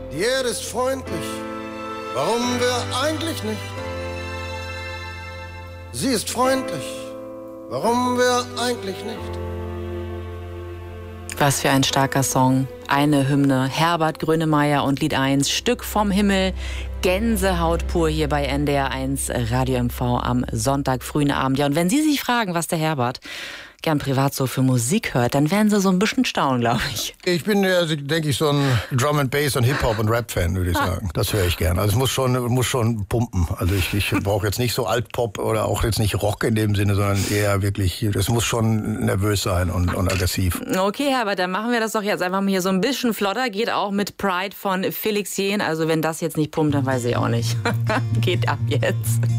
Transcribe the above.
Die Erde ist freundlich, warum wir eigentlich nicht? Sie ist freundlich, warum wir eigentlich nicht? Was für ein starker Song. Eine Hymne. Herbert Grönemeyer und Lied 1, Stück vom Himmel. Gänsehaut pur hier bei NDR 1 Radio MV am Sonntag frühen Abend. Ja, und wenn Sie sich fragen, was der Herbert gern privat so für Musik hört, dann werden Sie so ein bisschen staunen, glaube ich. Ich bin ja, denke ich, so ein Drum and Bass und Hip-Hop und Rap-Fan, würde ich sagen. Das höre ich gerne. Also es muss schon pumpen. Also ich brauche jetzt nicht so Alt-Pop oder auch jetzt nicht Rock in dem Sinne, sondern eher wirklich, es muss schon nervös sein und aggressiv. Okay, Herbert, dann machen wir das doch jetzt einfach mal hier so ein bisschen flotter. Geht auch mit Pride von Felix Jähn. Also wenn das jetzt nicht pumpt, dann weiß ich auch nicht. Geht ab jetzt.